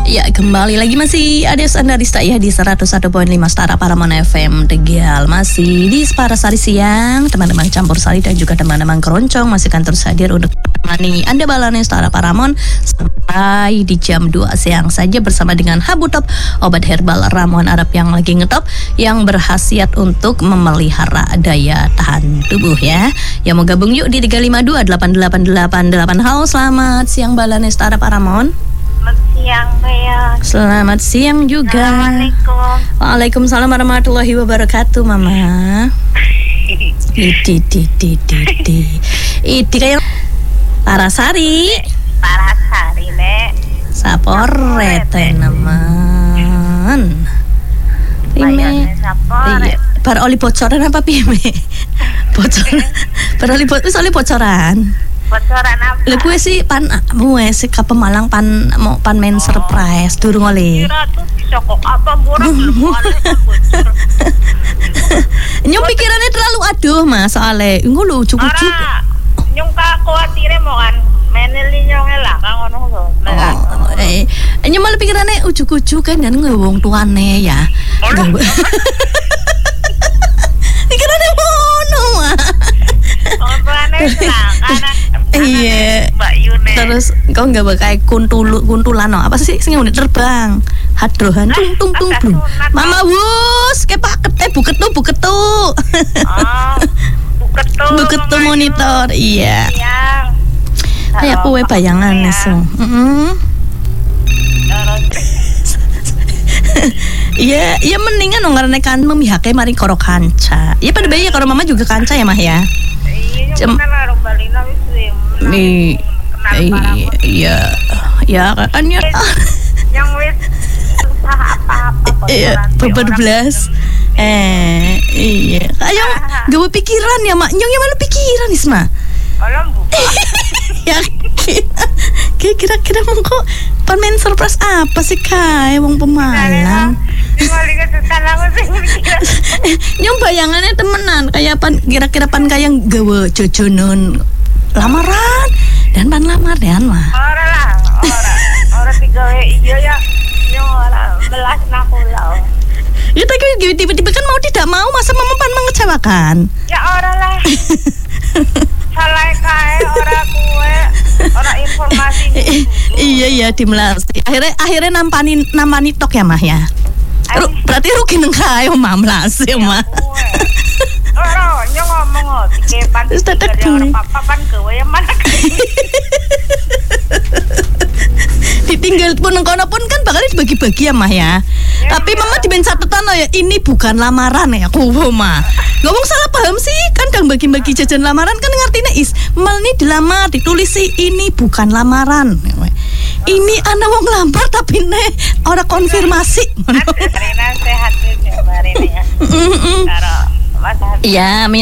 Ya, kembali lagi masih ada Anda di ya di 101.5 Setara Paramount FM Tegal. Masih di Parasari Siang, teman-teman campur sari dan juga teman-teman keroncong masih akan terus hadir untuk menemani Anda balani Setara Paramount sampai di jam 2 siang saja bersama dengan Habu Top, obat herbal ramuan Arab yang lagi ngetop yang berkhasiat untuk memelihara daya tahan tubuh ya. Yang mau gabung yuk di 3528888. Halo, selamat siang balani Setara Paramount. Siang, Bea. Selamat siang juga. Assalamualaikum. Waalaikumsalam warahmatullahi wabarakatuh, Mama. Idi kayak Parasari. Parasari, Nek. Sapore teneman. Bayarnya sapore. Iya. Bar oli bocoran apa pime? Bocoran. Bar oli bocoran. Bocoran apa? Lha kuwi sih pan sih ka Pemalang pan mau pan main surprise durung oleh. Kira tuh bisa kok apa murah belum oleh bocor. Nyong pikirannya terlalu aduh Mas soalnya engko lho cucu-cucu. Nyong ka kuatire mau kan meneli nyong lah kan ngono lho. Nyong malah pikirannya ujuk-ujuk kan dan wong tuane ya. Pikirannya ngono mah. Wong tuane lah karena iya. Mbak Yune. Terus kau nggak pakai kuntulan no? Apa sih sing ngene terbang? Hadrohan tung Mama wus ke paket buketu. Buketu monitor. Iya. Kayak kue bayangan so. Iya, iya mendingan ngarane kan memihake mari karo kanca. Iya pada bayi karo Mama juga kanca ya Mah ya. Iya, ya kan ya. Yang wis usaha apa-apa. Iya, berblas. Iya. Ayo, gawe pikiran ya Mak. Nyong mana pikiran Isma? Kalau buka. Yakin. Kira-kira mengko permen surprise apa sih Kai wong Pemalang? Nyong bayangannya temenan kayak pan kira-kira pan kayak gawe jojonon lamaran dan pan lamar dan mah. Ora digawe iya ya. Nyong ora belas nakulau. Ya tapi tiba-tiba kan mau tidak mau masa Mama pan mengecewakan. Ya ora lah. Salah kae ora kue, ora informasi. Iya dimelasi. Akhirnya nampani tok ya Mah ya. Berarti rugi nang kae Mah melasi Mah. Ora nyong ngomong dikepan. Wis tetek ora apa-apa pan kowe mana kae. Ditinggal pun kono pun kan bakal dibagi-bagi ya Mah ya. Tapi Mama diben catetan ya ini bukan lamaran ya aku Mah. Ngomong salah paham sih kan kang bagi-bagi jajan lamaran kan ngartinya mal ini dilamar ditulis sih ini bukan lamaran. Ini anak wong lamar tapi nek ora konfirmasi. Rina sehat ya Marina ya. Iya.